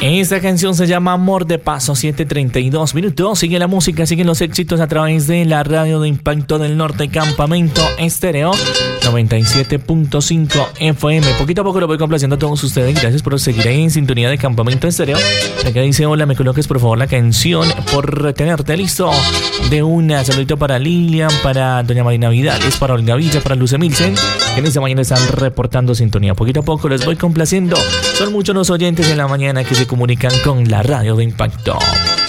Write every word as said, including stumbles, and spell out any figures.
Esta canción se llama Amor de Paso, siete treinta y dos minutos. Sigue la música, siguen los éxitos a través de la radio de Impacto del Norte, Campamento Estéreo noventa y siete punto cinco F M. Poquito a poco lo voy complaciendo a todos ustedes. Gracias por seguir ahí en sintonía de Campamento Estéreo. Acá dice: hola, me coloques por favor la canción por tenerte listo. De una, saludito para Lilian, para doña Marina Vidales, para Olga Villa, para Luce Milsen, que en esta mañana están reportando sintonía. Poquito a poco les voy complaciendo. Son muchos los oyentes en la mañana que se comunican con la radio de Impacto.